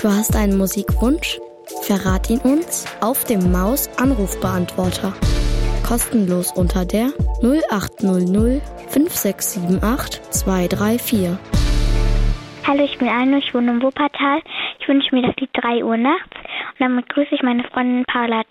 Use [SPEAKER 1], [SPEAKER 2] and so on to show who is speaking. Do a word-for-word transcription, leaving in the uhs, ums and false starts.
[SPEAKER 1] Du hast einen Musikwunsch? Verrat ihn uns auf dem Maus-Anrufbeantworter. Kostenlos unter der null acht null null fünf sechs sieben acht zwei drei vier.
[SPEAKER 2] Hallo, ich bin Alno, ich wohne im Wuppertal. Ich wünsche mir das Lied drei Uhr nachts und damit grüße ich meine Freundin Paula